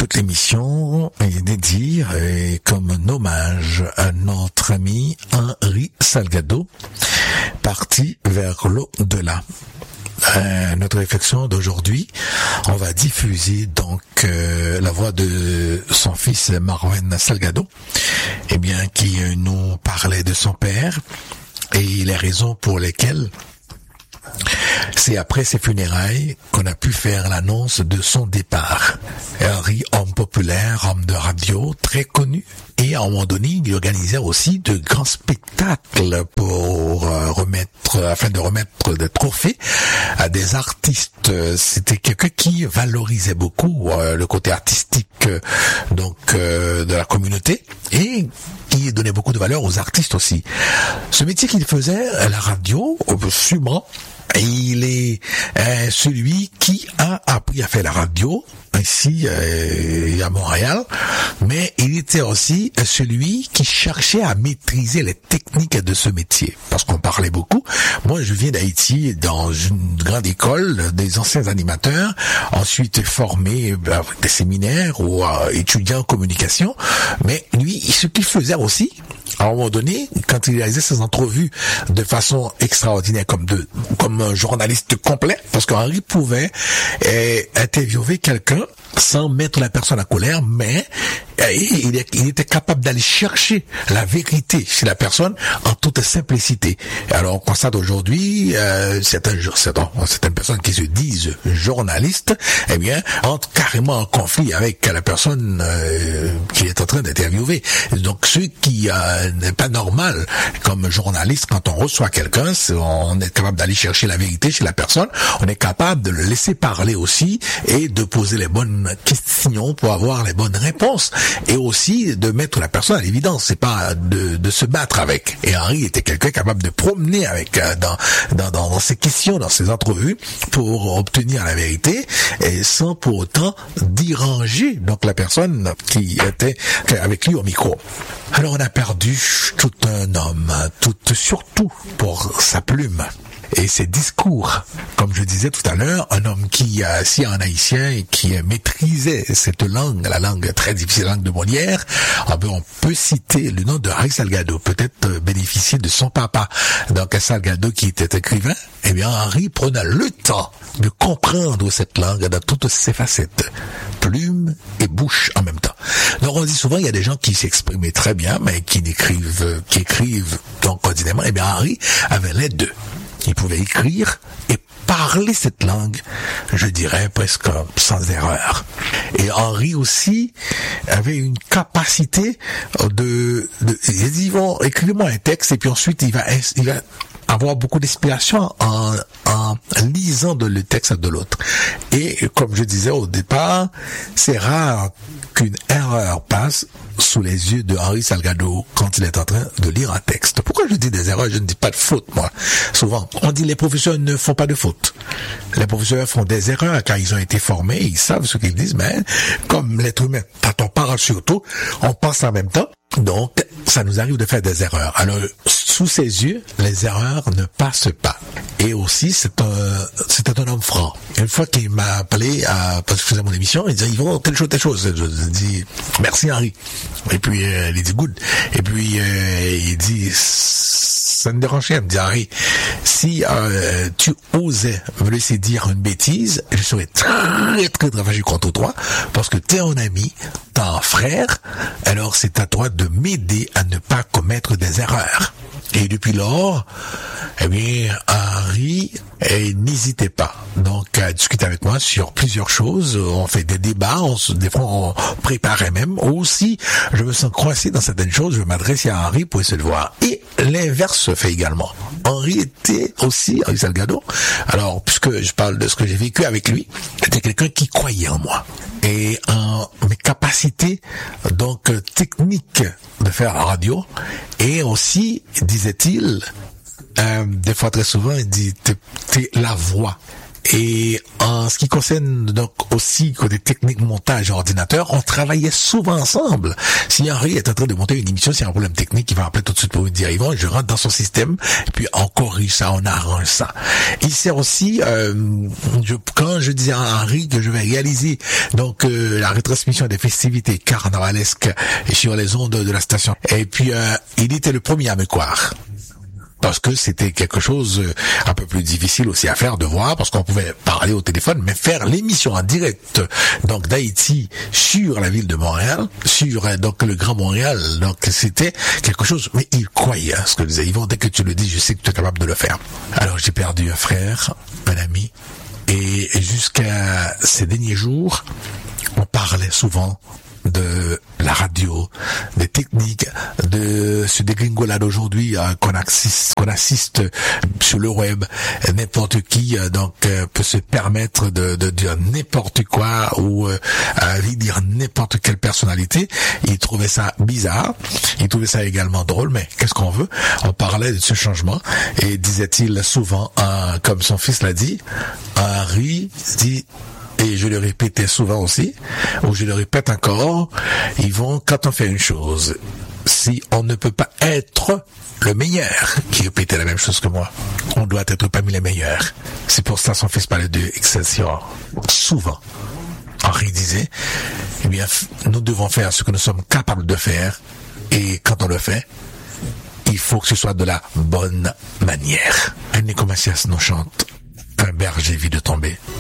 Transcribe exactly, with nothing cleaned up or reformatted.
toute l'émission est dédiée et comme un hommage à notre ami Henri Salgado, parti vers l'au-delà. Euh, notre réflexion d'aujourd'hui, on va diffuser donc euh, la voix de son fils Marwan Salgado, eh bien qui euh, nous parlait de son père et les raisons pour lesquelles c'est après ses funérailles qu'on a pu faire l'annonce de son départ. Henri, homme populaire, homme de radio, très connu. Et à un moment donné, il organisait aussi de grands spectacles pour euh, remettre, afin de remettre des trophées à des artistes. C'était quelqu'un qui valorisait beaucoup euh, le côté artistique euh, donc euh, de la communauté et qui donnait beaucoup de valeur aux artistes aussi. Ce métier qu'il faisait à la radio, sûrement, il est euh, celui qui a appris à faire la radio ici euh, à Montréal, mais il était aussi celui qui cherchait à maîtriser les techniques de ce métier, parce qu'on parlait beaucoup. Moi, je viens d'Haïti dans une grande école des anciens animateurs, ensuite formé avec des séminaires ou euh, étudiant en communication, mais lui, ce qu'il faisait aussi, à un moment donné, quand il réalisait ses entrevues de façon extraordinaire, comme de comme un journaliste complet, parce qu'Henri pouvait euh, interviewer quelqu'un sans mettre la personne en colère, mais euh, il, il était capable d'aller chercher la vérité chez la personne en toute simplicité. Alors on constate aujourd'hui euh, certaines, certaines, certaines personnes qui se disent journalistes, eh bien, entrent carrément en conflit avec la personne euh, qui est en train d'interviewer. Donc ce qui euh, n'est pas normal comme journaliste, quand on reçoit quelqu'un, on est capable d'aller chercher la vérité chez la personne, on est capable de le laisser parler aussi et de poser les bonnes questions pour avoir les bonnes réponses et aussi de mettre la personne à l'évidence, c'est pas de, de se battre avec. Et Henri était quelqu'un capable de promener avec dans, dans, dans, dans ses questions, dans ses entrevues pour obtenir la vérité et sans pour autant déranger donc la personne qui était avec lui au micro. Alors on a perdu tout un homme, tout, surtout pour sa plume et ses discours. Comme je disais tout à l'heure, un homme qui, euh, si un haïtien et qui euh, maîtrisait cette langue, la langue très difficile, la langue de Molière, ah ben on peut citer le nom de Henri Salgado, peut-être euh, bénéficier de son papa. Donc Salgado qui était écrivain, eh bien Henri prenait le temps de comprendre cette langue dans toutes ses facettes, plume et bouche en même temps. Donc on dit souvent, il y a des gens qui s'exprimaient très bien, mais qui n'écrivent, qui écrivent donc ordinairement. Eh bien Henri avait les deux. Il pouvait écrire et parler cette langue, je dirais presque sans erreur. Et Henri aussi avait une capacité de... de il dit, bon, écrivez-moi un texte et puis ensuite il va, il va avoir beaucoup d'inspiration en, en lisant de le texte de l'autre. Et comme je disais au départ, c'est rare qu'une erreur passe sous les yeux de Henri Salgado quand il est en train de lire un texte. Pourquoi je dis des erreurs? Je ne dis pas de faute, moi. Souvent, on dit les professeurs ne font pas de faute. Les professeurs font des erreurs car ils ont été formés, ils savent ce qu'ils disent, mais comme l'être humain, quand on parle surtout, on pense en même temps. Donc, ça nous arrive de faire des erreurs. Alors, sous ses yeux, les erreurs ne passent pas. Et aussi, c'est un, c'était un homme franc. Une fois qu'il m'a appelé à, parce que je faisais mon émission, il disait, ils vont telle chose, telle chose. Je dis, merci Henri. Et puis, euh, il dit, good. Et puis, euh, il dit, ça me dérange rien. Il me dit, Henri, si euh, tu osais me laisser dire une bêtise, je serais très, très, très fâché contre toi, parce que t'es un ami, t'es un frère, alors c'est à toi de m'aider à ne pas commettre des erreurs. Et depuis lors, eh bien, Henri eh, n'hésitait pas donc à discuter avec moi sur plusieurs choses. On fait des débats, on se, des fois on préparait même. Aussi, je me sens coincé dans certaines choses, je m'adressais à Henri pour essayer de voir. Et l'inverse se fait également. Henri était aussi, Henri Salgado, alors puisque je parle de ce que j'ai vécu avec lui, était quelqu'un qui croyait en moi. Et en mes capacités donc techniques de faire la radio, et aussi, disait-il, euh, des fois très souvent, il dit, t'es, t'es la voix. Et en ce qui concerne donc aussi côté technique montage ordinateur, on travaillait souvent ensemble. Si Henri est en train de monter une émission, s'il y a un problème technique, il va appeler tout de suite pour me dire Yvon, je rentre dans son système, et puis on corrige ça, on arrange ça. Il sert aussi, euh, je, quand je dis à Henri que je vais réaliser donc euh, la retransmission des festivités carnavalesques sur les ondes de la station, et puis euh, il était le premier à me croire. Parce que c'était quelque chose un peu plus difficile aussi à faire, de voir, parce qu'on pouvait parler au téléphone, mais faire l'émission en direct, donc d'Haïti sur la ville de Montréal, sur donc le Grand Montréal, donc c'était quelque chose, mais il croyait à ce que disait Yvon, dès que tu le dis, je sais que tu es capable de le faire. Alors j'ai perdu un frère, un ami, et jusqu'à ces derniers jours, on parlait souvent de la radio, des techniques, de ce dégringolade aujourd'hui euh, qu'on assiste, qu'on assiste sur le web. N'importe qui euh, donc euh, peut se permettre de, de dire n'importe quoi ou euh, euh, dire n'importe quelle personnalité. Il trouvait ça bizarre, il trouvait ça également drôle, mais qu'est-ce qu'on veut? On parlait de ce changement et disait-il souvent, euh, comme son fils l'a dit, Henri dit, et je le répétais souvent aussi, ou je le répète encore, ils vont, quand on fait une chose, si on ne peut pas être le meilleur, qui répétait la même chose que moi, on doit être parmi les meilleurs. C'est pour ça son fils parlait de Excelsior. Souvent, Henri disait, eh bien, nous devons faire ce que nous sommes capables de faire, et quand on le fait, il faut que ce soit de la bonne manière. Enrico Macias nous chante, un berger vit de tomber.